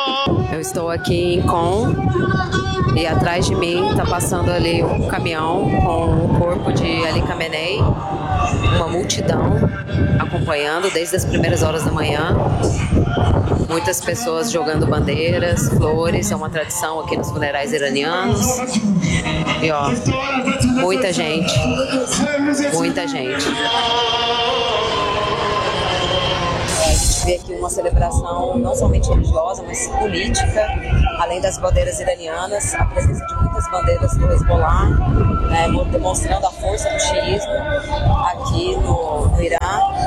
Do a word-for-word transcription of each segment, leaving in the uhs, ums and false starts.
Eu estou aqui em Qom e atrás de mim está passando ali um caminhão com o corpo de Ali Khamenei, uma multidão acompanhando desde as primeiras horas da manhã. Muitas pessoas jogando bandeiras, flores, é uma tradição aqui nos funerais iranianos. E ó, muita gente, muita gente. A gente vê aqui uma celebração não somente religiosa, mas política, além das bandeiras iranianas, a presença de muitas bandeiras do Hezbollah, né, demonstrando a força do xiismo aqui no, no Irã.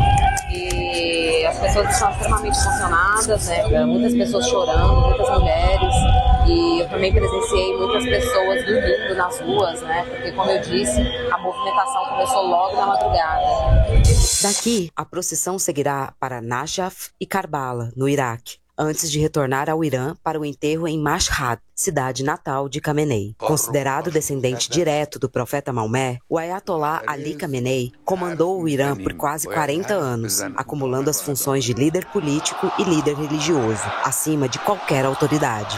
E as pessoas estão extremamente emocionadas, né? Muitas pessoas chorando, muitas mulheres. E eu também presenciei muitas pessoas dormindo nas ruas, né? Porque, como eu disse, a movimentação começou logo na madrugada. Daqui, a procissão seguirá para Najaf e Karbala, no Iraque, antes de retornar ao Irã para o enterro em Mashhad, cidade natal de Khamenei. Considerado descendente direto do profeta Maomé, o Ayatollah Ali Khamenei comandou o Irã por quase quarenta anos, acumulando as funções de líder político e líder religioso, acima de qualquer autoridade.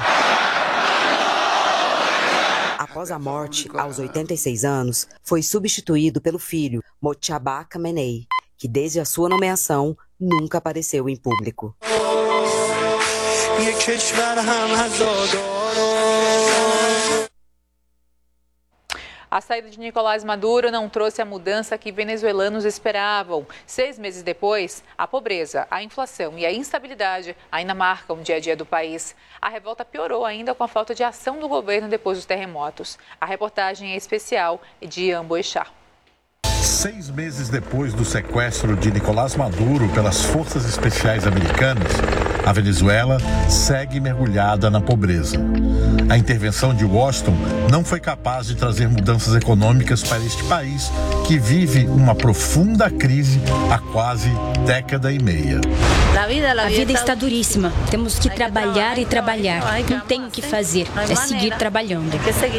Após a morte, aos oitenta e seis anos, foi substituído pelo filho, Mojtaba Khamenei, que desde a sua nomeação nunca apareceu em público. A saída de Nicolás Maduro não trouxe a mudança que venezuelanos esperavam. Seis meses depois, a pobreza, a inflação e a instabilidade ainda marcam o dia a dia do país. A revolta piorou ainda com a falta de ação do governo depois dos terremotos. A reportagem é especial de Ian Boixá. Seis meses depois do sequestro de Nicolás Maduro pelas forças especiais americanas, a Venezuela segue mergulhada na pobreza. A intervenção de Washington não foi capaz de trazer mudanças econômicas para este país, que vive uma profunda crise há quase década e meia. A vida está duríssima. Temos que trabalhar e trabalhar. Não tem o que fazer. É seguir trabalhando.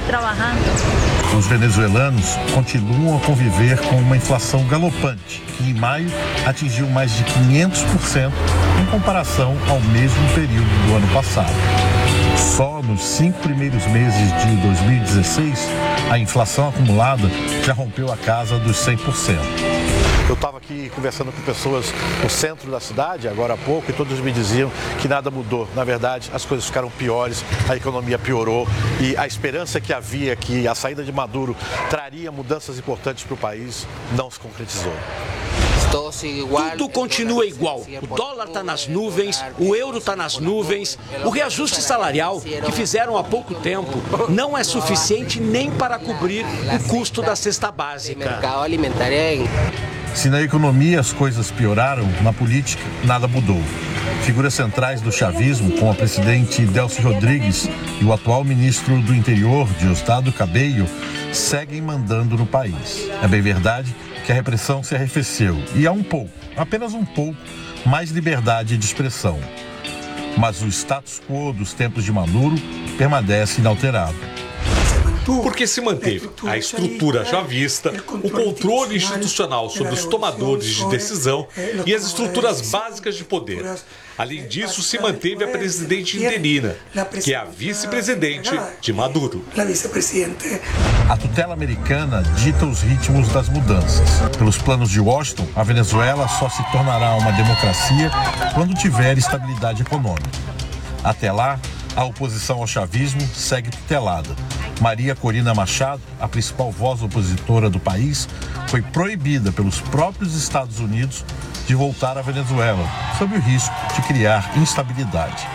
Os venezuelanos continuam a conviver com uma inflação galopante, que em maio atingiu mais de quinhentos por cento em comparação ao mesmo período do ano passado. Só nos cinco primeiros meses de dois mil e dezesseis, a inflação acumulada já rompeu a casa dos cem por cento. Eu estava aqui conversando com pessoas no centro da cidade, agora há pouco, e todos me diziam que nada mudou. Na verdade, as coisas ficaram piores, a economia piorou e a esperança que havia que a saída de Maduro traria mudanças importantes para o país não se concretizou. Tudo continua igual. O dólar está nas nuvens, o euro está nas nuvens, o reajuste salarial que fizeram há pouco tempo não é suficiente nem para cobrir o custo da cesta básica. Se na economia as coisas pioraram, na política nada mudou. Figuras centrais do chavismo, como a presidente Delcy Rodrigues e o atual ministro do Interior, Diosdado Cabello, seguem mandando no país. É bem verdade que a repressão se arrefeceu e há um pouco, apenas um pouco, mais liberdade de expressão. Mas o status quo dos tempos de Maduro permanece inalterado. Porque se manteve a estrutura chavista, o controle institucional sobre os tomadores de decisão e as estruturas básicas de poder. Além disso, se manteve a presidente interina, que é a vice-presidente de Maduro. A tutela americana dita os ritmos das mudanças. Pelos planos de Washington, a Venezuela só se tornará uma democracia quando tiver estabilidade econômica. Até lá, a oposição ao chavismo segue tutelada. Maria Corina Machado, a principal voz opositora do país, foi proibida pelos próprios Estados Unidos de voltar à Venezuela, sob o risco de criar instabilidade.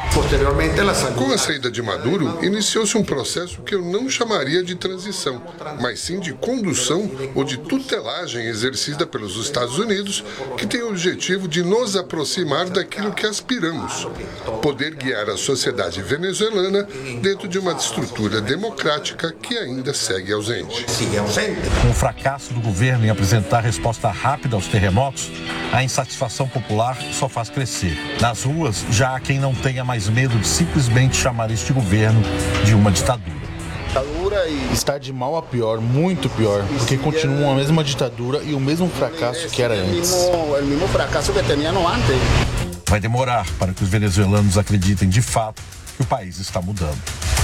Com a saída de Maduro, iniciou-se um processo que eu não chamaria de transição, mas sim de condução ou de tutelagem exercida pelos Estados Unidos, que tem o objetivo de nos aproximar daquilo que aspiramos, poder guiar a sociedade venezuelana dentro de uma estrutura democrática que ainda segue ausente. Com o fracasso do governo em apresentar resposta rápida aos terremotos, a insatisfação popular só faz crescer. Nas ruas, já há quem não tenha mais medo de simplesmente chamar este governo de uma ditadura. Está de mal a pior, muito pior, porque continua a mesma ditadura e o mesmo fracasso que era antes. Vai demorar para que os venezuelanos acreditem de fato que o país está mudando.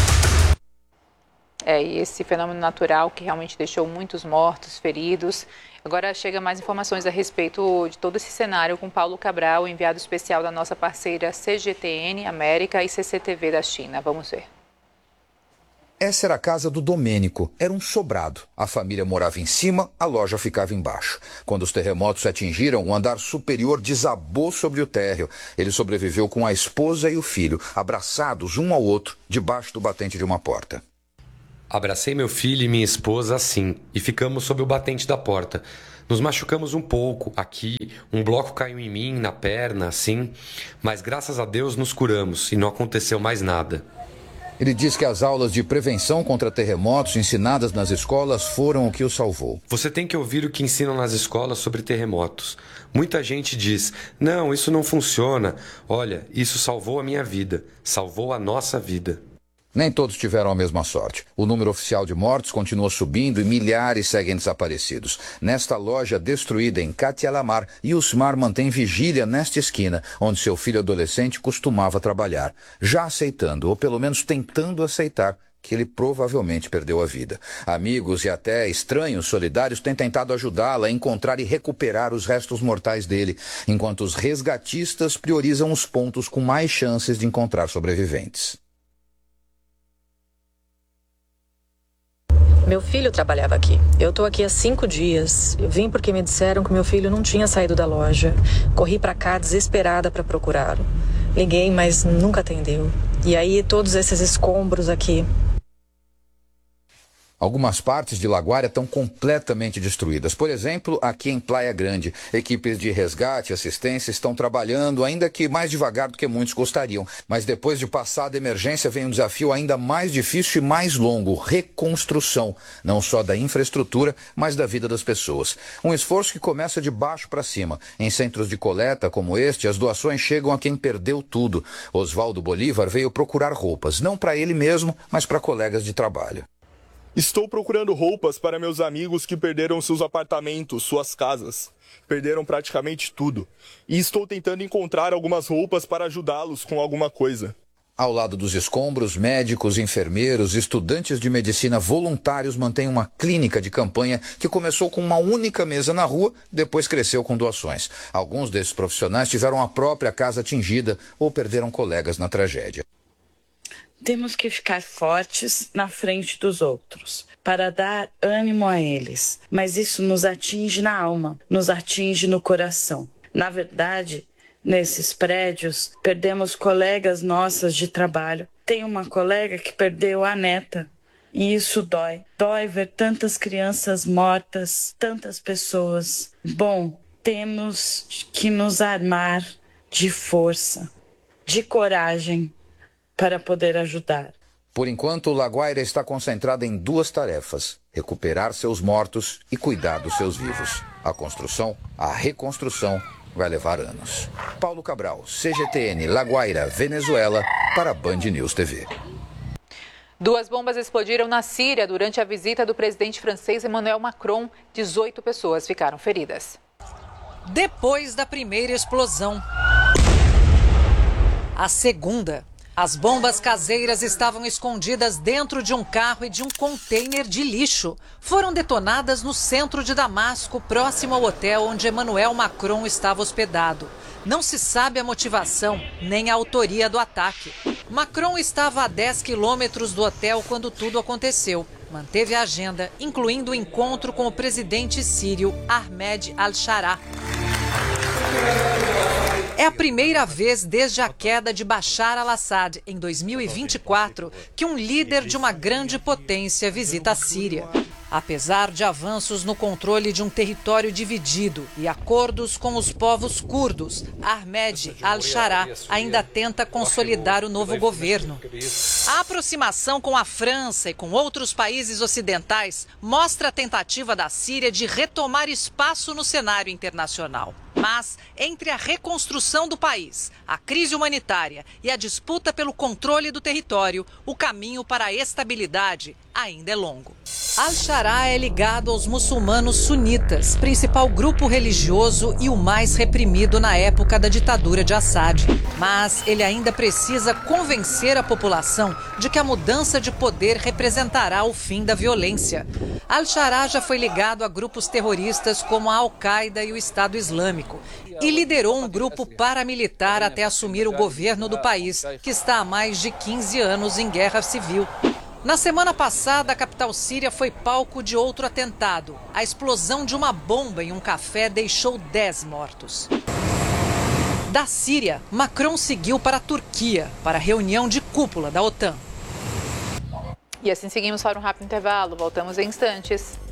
É, e esse fenômeno natural que realmente deixou muitos mortos, feridos. Agora chega mais informações a respeito de todo esse cenário com Paulo Cabral, enviado especial da nossa parceira C G T N América e C C T V da China. Vamos ver. Essa era a casa do Domênico. Era um sobrado. A família morava em cima, a loja ficava embaixo. Quando os terremotos atingiram, o andar superior desabou sobre o térreo. Ele sobreviveu com a esposa e o filho, abraçados um ao outro, debaixo do batente de uma porta. Abracei meu filho e minha esposa assim, e ficamos sob o batente da porta. Nos machucamos um pouco, aqui, um bloco caiu em mim, na perna, assim, mas graças a Deus nos curamos e não aconteceu mais nada. Ele diz que as aulas de prevenção contra terremotos ensinadas nas escolas foram o que o salvou. Você tem que ouvir o que ensinam nas escolas sobre terremotos. Muita gente diz, não, isso não funciona. Olha, isso salvou a minha vida, salvou a nossa vida. Nem todos tiveram a mesma sorte. O número oficial de mortos continua subindo e milhares seguem desaparecidos. Nesta loja destruída em Catialamar, Yusmar mantém vigília nesta esquina, onde seu filho adolescente costumava trabalhar, já aceitando, ou pelo menos tentando aceitar, que ele provavelmente perdeu a vida. Amigos e até estranhos solidários têm tentado ajudá-la a encontrar e recuperar os restos mortais dele, enquanto os resgatistas priorizam os pontos com mais chances de encontrar sobreviventes. Meu filho trabalhava aqui. Eu estou aqui há cinco dias. Eu vim porque me disseram que meu filho não tinha saído da loja. Corri para cá desesperada para procurá-lo. Liguei, mas nunca atendeu. E aí todos esses escombros aqui. Algumas partes de Laguaira estão completamente destruídas. Por exemplo, aqui em Praia Grande, equipes de resgate e assistência estão trabalhando, ainda que mais devagar do que muitos gostariam. Mas depois de passar da emergência, vem um desafio ainda mais difícil e mais longo: reconstrução, não só da infraestrutura, mas da vida das pessoas. Um esforço que começa de baixo para cima. Em centros de coleta como este, as doações chegam a quem perdeu tudo. Oswaldo Bolívar veio procurar roupas, não para ele mesmo, mas para colegas de trabalho. Estou procurando roupas para meus amigos que perderam seus apartamentos, suas casas. Perderam praticamente tudo. E estou tentando encontrar algumas roupas para ajudá-los com alguma coisa. Ao lado dos escombros, médicos, enfermeiros, estudantes de medicina voluntários mantêm uma clínica de campanha que começou com uma única mesa na rua, depois cresceu com doações. Alguns desses profissionais tiveram a própria casa atingida ou perderam colegas na tragédia. Temos que ficar fortes na frente dos outros, para dar ânimo a eles. Mas isso nos atinge na alma, nos atinge no coração. Na verdade, nesses prédios, perdemos colegas nossas de trabalho. Tem uma colega que perdeu a neta. E isso dói. Dói ver tantas crianças mortas, tantas pessoas. Bom, temos que nos armar de força, de coragem, para poder ajudar. Por enquanto, Laguaira está concentrada em duas tarefas: recuperar seus mortos e cuidar dos seus vivos. A construção, a reconstrução, vai levar anos. Paulo Cabral, C G T N, Laguaira, Venezuela, para a Band News T V. Duas bombas explodiram na Síria durante a visita do presidente francês Emmanuel Macron. dezoito pessoas ficaram feridas. Depois da primeira explosão, a segunda. As bombas caseiras estavam escondidas dentro de um carro e de um container de lixo. Foram detonadas no centro de Damasco, próximo ao hotel onde Emmanuel Macron estava hospedado. Não se sabe a motivação nem a autoria do ataque. Macron estava a dez quilômetros do hotel quando tudo aconteceu. Manteve a agenda, incluindo o encontro com o presidente sírio Ahmed al-Sharaa. É a primeira vez desde a queda de Bashar al-Assad, em dois mil e vinte e quatro, que um líder de uma grande potência visita a Síria. Apesar de avanços no controle de um território dividido e acordos com os povos curdos, Ahmed al-Sharaa ainda tenta consolidar o novo governo. A aproximação com a França e com outros países ocidentais mostra a tentativa da Síria de retomar espaço no cenário internacional. Mas, entre a reconstrução do país, a crise humanitária e a disputa pelo controle do território, o caminho para a estabilidade ainda é longo. Al-Sharaa é ligado aos muçulmanos sunitas, principal grupo religioso e o mais reprimido na época da ditadura de Assad. Mas ele ainda precisa convencer a população de que a mudança de poder representará o fim da violência. Al-Sharaa já foi ligado a grupos terroristas como a Al-Qaeda e o Estado Islâmico e liderou um grupo paramilitar até assumir o governo do país, que está há mais de quinze anos em guerra civil. Na semana passada, a capital síria foi palco de outro atentado. A explosão de uma bomba em um café deixou dez mortos. Da Síria, Macron seguiu para a Turquia, para a reunião de cúpula da OTAN. E assim seguimos para um rápido intervalo. Voltamos em instantes.